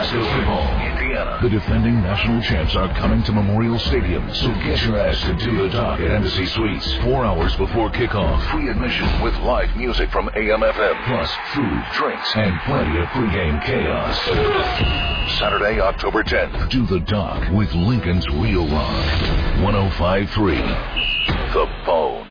Nebraska football. Indiana. The defending national champs are coming to Memorial Stadium, so get your ass to Do the Dock at Embassy Suites. 4 hours before kickoff. Free admission with live music from AM/FM. Plus food, drinks, and plenty of pregame chaos. Saturday, October 10th. Do the Dock with Lincoln's Real Rock. 105.3 The Bone.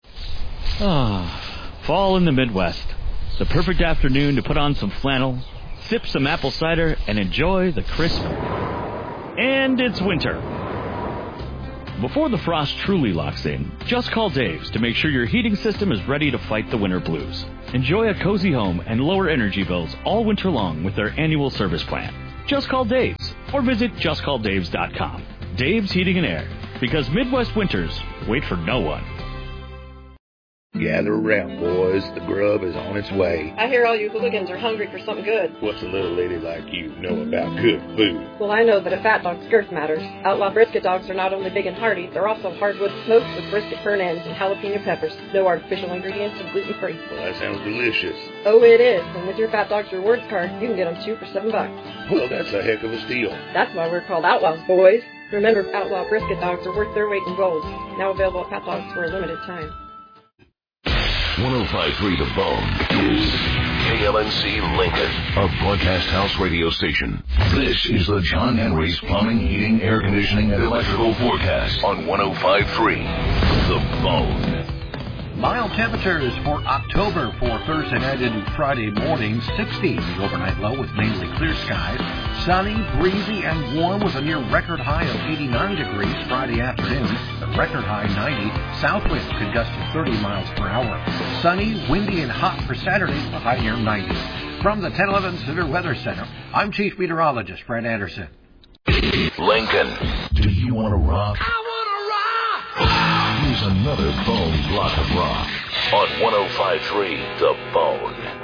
Fall in the Midwest. The perfect afternoon to put on some flannel, sip some apple cider, and enjoy the crisp. And it's winter. Before the frost truly locks in, just call Dave's to make sure your heating system is ready to fight the winter blues. Enjoy a cozy home and lower energy bills all winter long with their annual service plan. Just call Dave's or visit justcalldaves.com. Dave's Heating and Air, because Midwest winters wait for no one. Gather around, boys. The grub is on its way. I hear all you hooligans are hungry for something good. What's a little lady like you know about good food? Well, I know that a fat dog's girth matters. Outlaw brisket dogs are not only big and hearty, they're also hardwood smoked with brisket burn ends and jalapeno peppers. No artificial ingredients and gluten-free. Well, that sounds delicious. Oh, it is. And with your Fat Dog's Rewards card, you can get them 2 for $7. Well, that's a heck of a steal. That's why we're called Outlaws, boys. Remember, Outlaw brisket dogs are worth their weight in gold. Now available at Fat Dogs for a limited time. 105.3 The Bone is KLNC Lincoln, a broadcast house radio station. This is the John Henry's Plumbing, Heating, Air Conditioning, and Electrical Forecast on 105.3 The Bone. Mild temperatures for October for Thursday night into Friday morning. 60 the overnight low with mainly clear skies. Sunny, breezy, and warm with a near record high of 89 degrees Friday afternoon. The record high 90. South wind could gust to 30 miles per hour. Sunny, windy, and hot for Saturday. The high near 90. From the 1011 Severe Weather Center, I'm Chief Meteorologist Fred Anderson. Lincoln, do you want to rock? I want to rock! Here's another Bone block of rock on 105.3 The Bone.